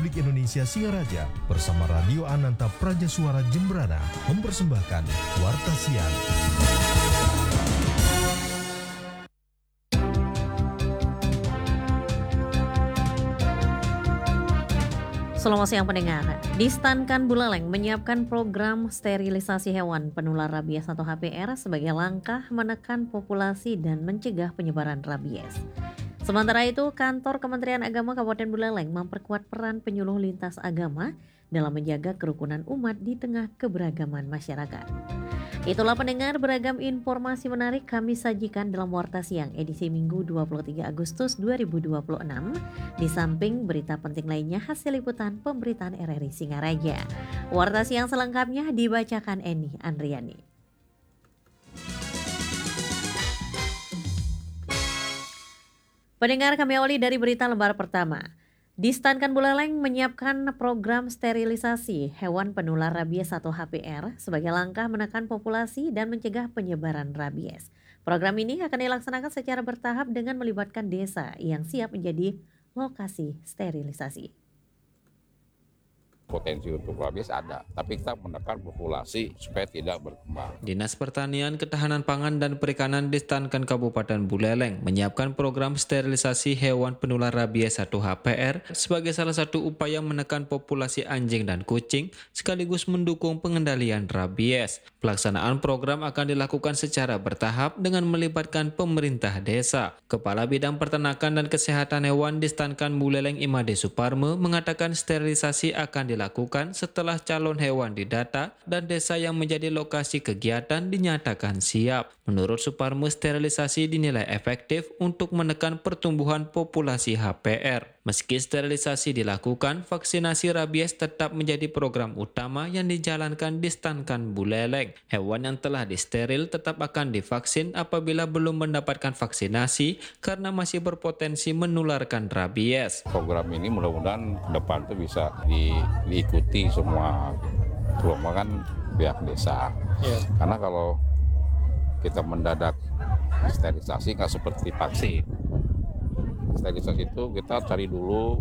Republik Indonesia Singaraja bersama Radio Ananta Prajasuara Jembrana mempersembahkan Warta Siang. Selamat siang pendengar. Distankan Buleleng menyiapkan program sterilisasi hewan penular rabies atau HPR sebagai langkah menekan populasi dan mencegah penyebaran rabies. Sementara itu, kantor Kementerian Agama Kabupaten Buleleng memperkuat peran penyuluh lintas agama dalam menjaga kerukunan umat di tengah keberagaman masyarakat. Itulah pendengar, beragam informasi menarik kami sajikan dalam Warta Siang edisi Minggu 23 Agustus 2026. Di samping berita penting lainnya hasil liputan pemberitaan RRI Singaraja. Warta Siang selengkapnya dibacakan Eni Andriani. Pendengar, kami awali dari berita lembar pertama. Distankan Buleleng menyiapkan program sterilisasi hewan penular rabies atau HPR sebagai langkah menekan populasi dan mencegah penyebaran rabies. Program ini akan dilaksanakan secara bertahap dengan melibatkan desa yang siap menjadi lokasi sterilisasi. Potensi untuk rabies ada, tapi kita menekan populasi supaya tidak berkembang. Dinas Pertanian, Ketahanan Pangan dan Perikanan Distankan Kabupaten Buleleng menyiapkan program sterilisasi hewan penular rabies atau HPR sebagai salah satu upaya menekan populasi anjing dan kucing sekaligus mendukung pengendalian rabies. Pelaksanaan program akan dilakukan secara bertahap dengan melibatkan pemerintah desa. Kepala Bidang Peternakan dan Kesehatan Hewan Distankan Buleleng Imade Suparme mengatakan sterilisasi akan dilakukan setelah calon hewan didata dan desa yang menjadi lokasi kegiatan dinyatakan siap. Menurut Suparme, sterilisasi dinilai efektif untuk menekan pertumbuhan populasi HPR. Meski sterilisasi dilakukan, vaksinasi rabies tetap menjadi program utama yang dijalankan Distankan Buleleng. Hewan yang telah disteril tetap akan divaksin apabila belum mendapatkan vaksinasi karena masih berpotensi menularkan rabies. Program ini mudah-mudahan ke depan tuh bisa diikuti semua, terutama kan pihak desa. Karena kalau kita mendadak sterilisasi nggak seperti vaksin. Sterilisasi itu kita cari dulu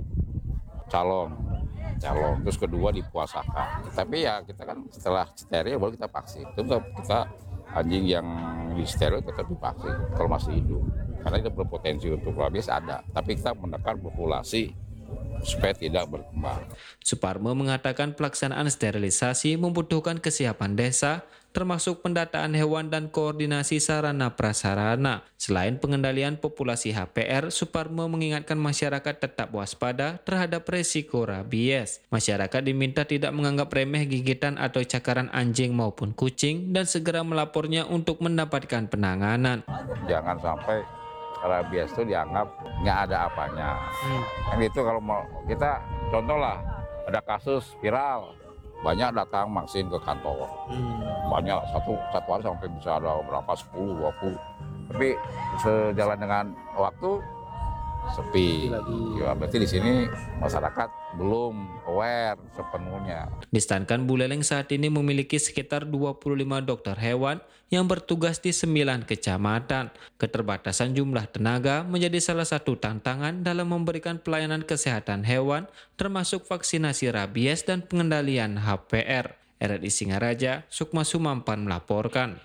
calon, terus kedua dipuasakan. Tapi ya kita kan setelah steril baru kita vaksin. Itu kita anjing yang di steril tetap divaksin kalau masih hidup. Karena itu berpotensi untuk rabies ada, tapi kita menekan populasi supaya tidak berkembang. Suparme mengatakan pelaksanaan sterilisasi membutuhkan kesiapan desa, termasuk pendataan hewan dan koordinasi sarana prasarana. Selain pengendalian populasi HPR, Suparme mengingatkan masyarakat tetap waspada terhadap resiko rabies. Masyarakat diminta tidak menganggap remeh gigitan atau cakaran anjing maupun kucing dan segera melapornya untuk mendapatkan penanganan. Jangan sampai rabies itu dianggap nggak ada apanya. Kan gitu kalau mau kita contoh lah, ada kasus viral, banyak datang vaksin ke kantor. Banyak satu hari sampai bisa ada berapa 10, 20. Tapi sejalan dengan waktu sepi. Ya, berarti di sini masyarakat belum aware sepenuhnya. Distankan Buleleng saat ini memiliki sekitar 25 dokter hewan yang bertugas di 9 kecamatan. Keterbatasan jumlah tenaga menjadi salah satu tantangan dalam memberikan pelayanan kesehatan hewan, termasuk vaksinasi rabies dan pengendalian HPR. RRI Singaraja, Sukma Sumampan melaporkan.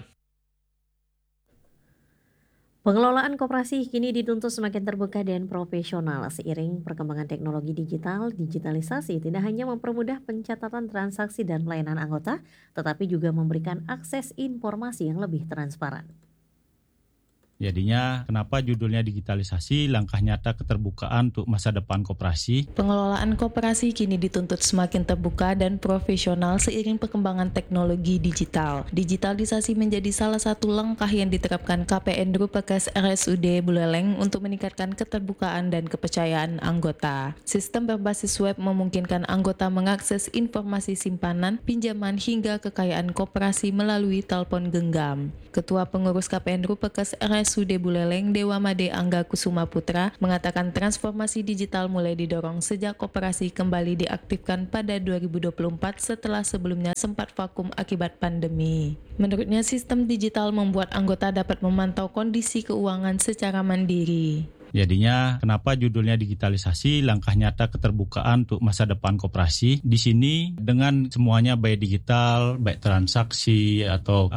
Pengelolaan koperasi kini dituntut semakin terbuka dan profesional seiring perkembangan teknologi digital. Digitalisasi tidak hanya mempermudah pencatatan transaksi dan pelayanan anggota, tetapi juga memberikan akses informasi yang lebih transparan. Jadinya kenapa judulnya digitalisasi, langkah nyata keterbukaan untuk masa depan koperasi. Pengelolaan koperasi kini dituntut semakin terbuka dan profesional seiring perkembangan teknologi digital. Digitalisasi menjadi salah satu langkah yang diterapkan KPN Rupakes RSUD Buleleng untuk meningkatkan keterbukaan dan kepercayaan anggota. Sistem berbasis web memungkinkan anggota mengakses informasi simpanan, pinjaman hingga kekayaan koperasi melalui telepon genggam. Ketua Pengurus KPN Rupakes RSUD Buleleng Dewa Made Angga Kusuma Putra mengatakan transformasi digital mulai didorong sejak koperasi kembali diaktifkan pada 2024 setelah sebelumnya sempat vakum akibat pandemi. Menurutnya sistem digital membuat anggota dapat memantau kondisi keuangan secara mandiri. Jadinya kenapa judulnya digitalisasi, langkah nyata keterbukaan untuk masa depan koperasi. Di sini dengan semuanya baik digital, baik transaksi atau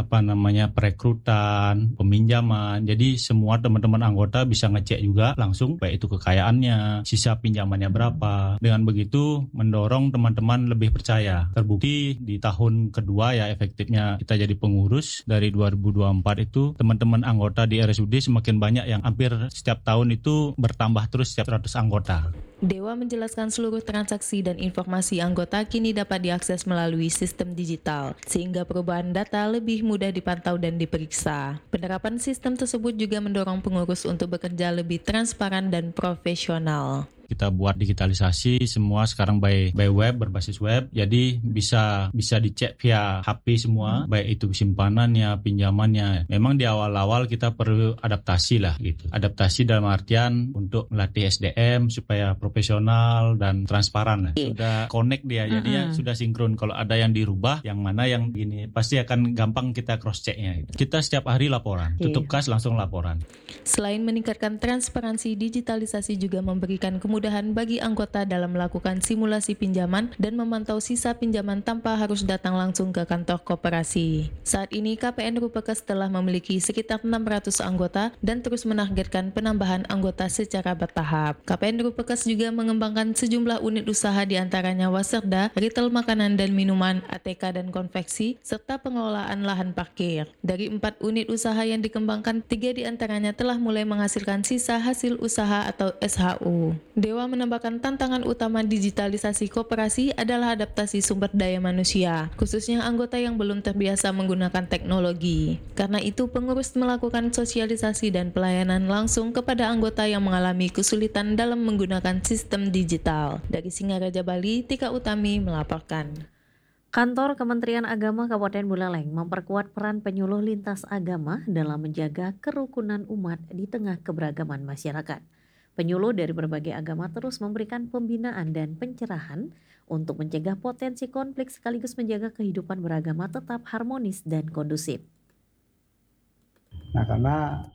perekrutan, peminjaman. Jadi semua teman-teman anggota bisa ngecek juga langsung baik itu kekayaannya, sisa pinjamannya berapa. Dengan begitu mendorong teman-teman lebih percaya. Terbukti di tahun kedua ya efektifnya kita jadi pengurus dari 2024 itu teman-teman anggota di RSUD semakin banyak yang hampir setiap tahun itu bertambah terus setiap 100 anggota. Dewa menjelaskan seluruh transaksi dan informasi anggota kini dapat diakses melalui sistem digital, sehingga perubahan data lebih mudah dipantau dan diperiksa. Penerapan sistem tersebut juga mendorong pengurus untuk bekerja lebih transparan dan profesional. Kita buat digitalisasi semua sekarang by web, berbasis web. Jadi bisa dicek via HP semua, baik itu simpanannya, pinjamannya. Memang di awal-awal kita perlu adaptasi lah gitu. Adaptasi dalam artian untuk melatih SDM supaya profesional dan transparan. Sudah connect dia, jadinya sudah sinkron. Kalau ada yang dirubah, yang mana yang gini, pasti akan gampang kita cross checknya. Kita setiap hari laporan, tutup kas langsung laporan. Selain meningkatkan transparansi, digitalisasi juga memberikan kemudahan bagi anggota dalam melakukan simulasi pinjaman dan memantau sisa pinjaman tanpa harus datang langsung ke kantor koperasi. Saat ini KPN Rupekes telah memiliki sekitar 600 anggota dan terus menargetkan penambahan anggota secara bertahap. KPN Rupekes juga mengembangkan sejumlah unit usaha diantaranya Waserda, retail makanan dan minuman, ATK dan konveksi, serta pengelolaan lahan parkir. Dari 4 unit usaha yang dikembangkan, 3 diantaranya telah mulai menghasilkan sisa hasil usaha atau SHU. Dewa menambahkan tantangan utama digitalisasi koperasi adalah adaptasi sumber daya manusia, khususnya anggota yang belum terbiasa menggunakan teknologi. Karena itu, pengurus melakukan sosialisasi dan pelayanan langsung kepada anggota yang mengalami kesulitan dalam menggunakan sistem digital. Dari Singaraja, Bali, Tika Utami melaporkan. Kantor Kementerian Agama Kabupaten Buleleng memperkuat peran penyuluh lintas agama dalam menjaga kerukunan umat di tengah keberagaman masyarakat. Penyuluh dari berbagai agama terus memberikan pembinaan dan pencerahan untuk mencegah potensi konflik sekaligus menjaga kehidupan beragama tetap harmonis dan kondusif. Nah, karena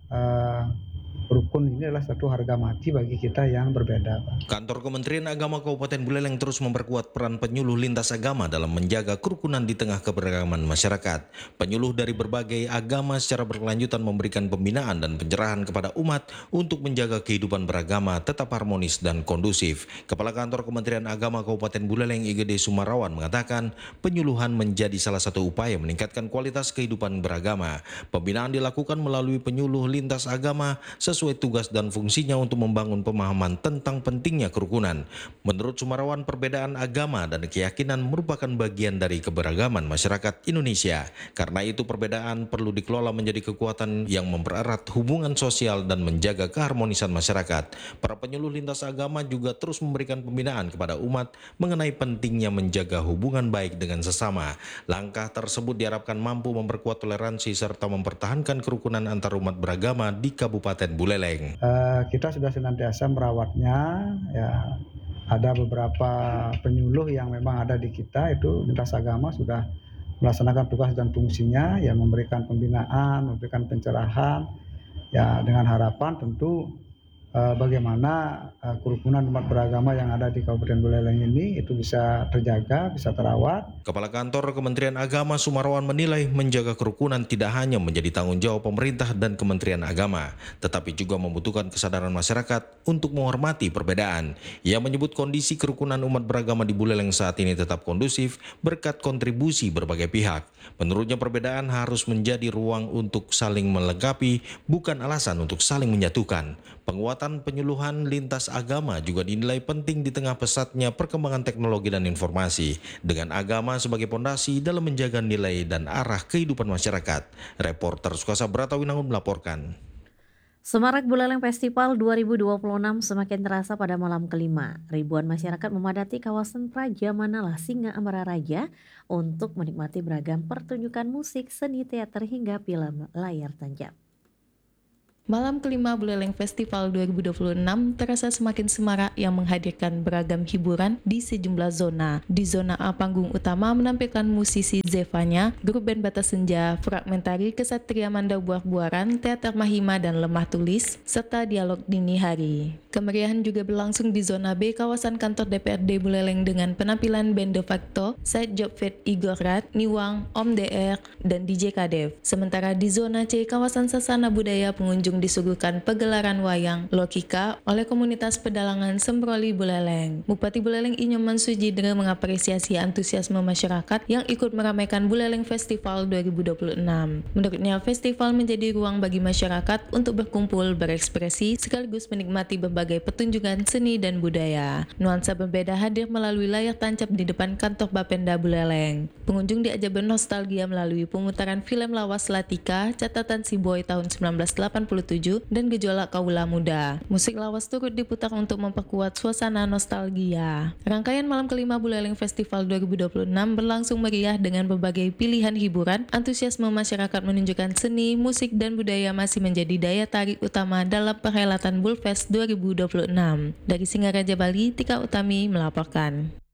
rukun ini adalah satu harga mati bagi kita yang berbeda, Pak. Kantor Kementerian Agama Kabupaten Buleleng terus memperkuat peran penyuluh lintas agama dalam menjaga kerukunan di tengah keberagaman masyarakat. Penyuluh dari berbagai agama secara berkelanjutan memberikan pembinaan dan pencerahan kepada umat untuk menjaga kehidupan beragama tetap harmonis dan kondusif. Kepala Kantor Kementerian Agama Kabupaten Buleleng IGD Sumarawan mengatakan penyuluhan menjadi salah satu upaya meningkatkan kualitas kehidupan beragama. Pembinaan dilakukan melalui penyuluh lintas agama sesuai tugas dan fungsinya untuk membangun pemahaman tentang pentingnya kerukunan. Menurut Sumarawan, perbedaan agama dan keyakinan merupakan bagian dari keberagaman masyarakat Indonesia. Karena itu perbedaan perlu dikelola menjadi kekuatan yang mempererat hubungan sosial dan menjaga keharmonisan masyarakat. Para penyuluh lintas agama juga terus memberikan pembinaan kepada umat mengenai pentingnya menjaga hubungan baik dengan sesama. Langkah tersebut diharapkan mampu memperkuat toleransi serta mempertahankan kerukunan antar umat beragama di Kabupaten Buleleng. Kita sudah senantiasa merawatnya, ya. Ada beberapa penyuluh yang memang ada di kita itu lintas agama sudah melaksanakan tugas dan fungsinya, ya, memberikan pembinaan, memberikan pencerahan, ya, dengan harapan tentu bagaimana kerukunan umat beragama yang ada di Kabupaten Buleleng ini itu bisa terjaga, bisa terawat. Kepala Kantor Kementerian Agama Sumarawan menilai menjaga kerukunan tidak hanya menjadi tanggung jawab pemerintah dan Kementerian Agama, tetapi juga membutuhkan kesadaran masyarakat untuk menghormati perbedaan. Ia menyebut kondisi kerukunan umat beragama di Buleleng saat ini tetap kondusif berkat kontribusi berbagai pihak. Menurutnya perbedaan harus menjadi ruang untuk saling melengkapi, bukan alasan untuk saling menyatukan. Penguatan penyuluhan lintas agama juga dinilai penting di tengah pesatnya perkembangan teknologi dan informasi, dengan agama sebagai pondasi dalam menjaga nilai dan arah kehidupan masyarakat. Reporter Sukasa Bratawinangun melaporkan. Semarak Buleleng Festival 2026 semakin terasa pada malam kelima. Ribuan masyarakat memadati kawasan Praja Manalah Singa Amara Raja untuk menikmati beragam pertunjukan musik, seni, teater hingga film layar tancap. Malam kelima Buleleng Festival 2026 terasa semakin semarak yang menghadirkan beragam hiburan di sejumlah zona. Di zona A, panggung utama menampilkan musisi Zevanya, grup band Batas Senja, fragmentari Kesatria Mandau Buah-Buaran, Teater Mahima dan Lemah Tulis, serta dialog dini hari. Kemeriahan juga berlangsung di zona B, kawasan kantor DPRD Buleleng dengan penampilan band De Facto, Side Job Fit Igor Rat, Niwang, Om DR, dan DJ Kadev. Sementara di zona C, kawasan Sasana Budaya, pengunjung disuguhkan pegelaran wayang Lokika oleh komunitas pedalangan Sembroli Buleleng. Bupati Buleleng Inyoman Sujidre mengapresiasi antusiasme masyarakat yang ikut meramaikan Buleleng Festival 2026. Menurutnya, festival menjadi ruang bagi masyarakat untuk berkumpul, berekspresi, sekaligus menikmati berbagai pertunjukan seni dan budaya. Nuansa berbeda hadir melalui layar tancap di depan kantor Bapenda Buleleng. Pengunjung diajak bernostalgia melalui pemutaran film lawas Latika, Catatan Si Boy tahun 1987 dan Gejolak Kaula Muda. Musik lawas turut diputar untuk memperkuat suasana nostalgia. Rangkaian malam kelima Buleleng Festival 2026 berlangsung meriah dengan berbagai pilihan hiburan. Antusiasme masyarakat menunjukkan seni, musik, dan budaya masih menjadi daya tarik utama dalam perhelatan Bulfest 2026. Dari Singaraja, Bali, Tika Utami melaporkan.